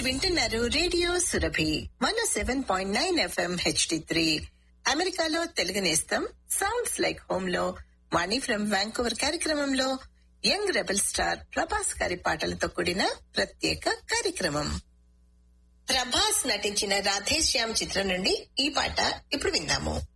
వింటున్నారు radio Surabhi 107.9 FM HD3. అమెరికాలో తెలుగు నేస్తం సౌండ్స్ లైక్ హోమ్ లో వాణి ఫ్రమ్ వ్యాంకూవర్ కార్యక్రమంలో యంగ్ రెబల్ స్టార్ ప్రభాస్ గారి పాటలతో కూడిన ప్రత్యేక కార్యక్రమం. ప్రభాస్ నటించిన రాధేశ్యామ్ చిత్రం నుండి ఈ పాట ఇప్పుడు విందాము.